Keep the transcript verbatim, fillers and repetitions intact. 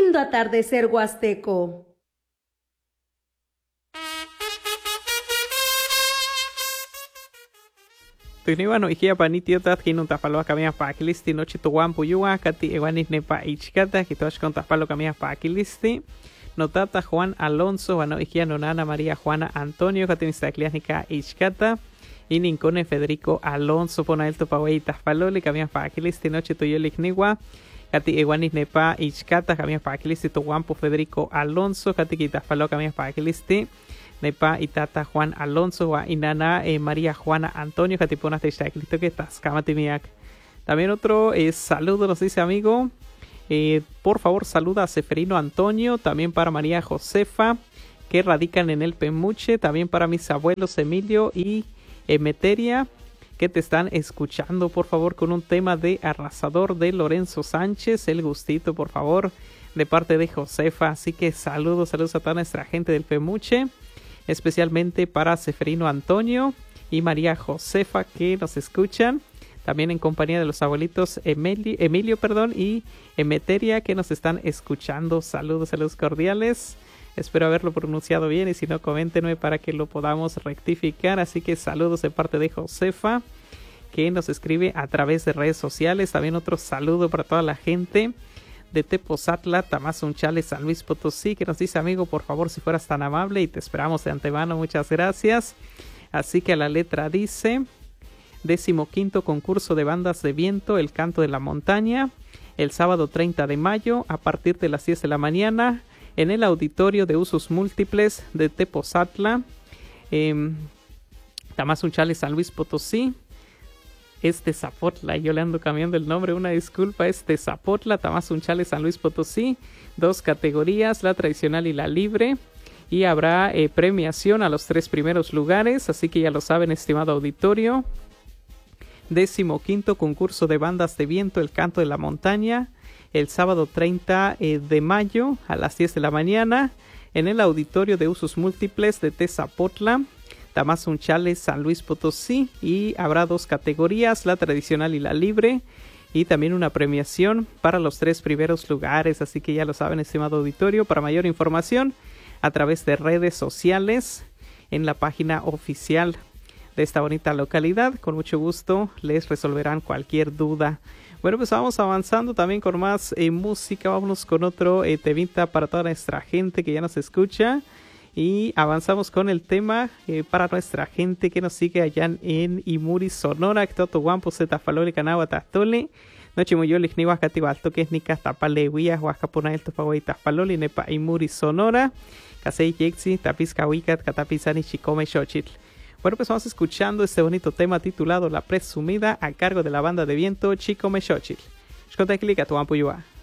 lindo atardecer huasteco. Tuniwano ikia panitio tat kinun tapalo kamia pakilisti noche tuwan puyua kati ewanis nepa ichkata kitosh con tapalo kamia pakilisti notata Juan Alonso wano ikia nonana María Juana Antonio kati mistaklianika ichkata inincone Federico Alonso pona el topawei tapalo kamia pakilisti noche tuyolik niwa kati ewanis nepa ichkata kamia pakilisti tuwan po Federico Alonso kati kitapalo kamia pakilisti Nepa itata Juan Alonso wa inana eh, María Juana Antonio katipona techtaklito que tascamatimiac. También otro eh, saludo nos dice amigo. Eh, por favor saluda a Seferino Antonio, también para María Josefa que radican en el Pemuche, también para mis abuelos Emilio y Emeteria que te están escuchando por favor con un tema de Arrasador de Lorenzo Sánchez, el gustito por favor de parte de Josefa. Así que saludos, saludos a toda nuestra gente del Pemuche. Especialmente para Seferino Antonio y María Josefa que nos escuchan, también en compañía de los abuelitos Emilio, Emilio perdón, y Emeteria que nos están escuchando. Saludos, saludos cordiales. Espero haberlo pronunciado bien y si no, coméntenme para que lo podamos rectificar. Así que saludos de parte de Josefa que nos escribe a través de redes sociales. También otro saludo para toda la gente de Tepozatla, Tamazunchale, San Luis Potosí, que nos dice amigo, por favor, si fueras tan amable y te esperamos de antemano, muchas gracias. Así que a la letra dice, decimoquinto concurso de bandas de viento, El Canto de la Montaña, el sábado treinta de mayo, a partir de las diez de la mañana, en el auditorio de usos múltiples de Tepozatla, eh, Tamazunchale, San Luis Potosí. Este Zapotla, yo le ando cambiando el nombre, una disculpa, este Zapotla, Tamazunchale, San Luis Potosí, dos categorías, la tradicional y la libre, y habrá eh, premiación a los tres primeros lugares, así que ya lo saben, estimado auditorio, decimoquinto concurso de bandas de viento, El Canto de la Montaña, el sábado treinta eh, de mayo a las diez de la mañana, en el auditorio de usos múltiples de Tezapotla, Tamazunchale, San Luis Potosí, y habrá dos categorías, la tradicional y la libre, y también una premiación para los tres primeros lugares, así que ya lo saben, estimado auditorio. Para mayor información, a través de redes sociales, en la página oficial de esta bonita localidad, con mucho gusto les resolverán cualquier duda. Bueno, pues vamos avanzando también con más eh, música, vámonos con otro eh, temita para toda nuestra gente que ya nos escucha. Y avanzamos con el tema eh, para nuestra gente que nos sigue allá en Imuri, Sonora, que todo guampo se tafalole canagua tastole. Noche muy yo ligni huascati balto que es ni castapale huías huascapona el tofagüey tafalole nepa Imuri, Sonora. Casey yexi tapizca huicat catapizani chicome xochitl. Bueno, pues vamos escuchando este bonito tema titulado La Presumida a cargo de la banda de viento Chicome Xochitl. Xconta clica tu ampuyua.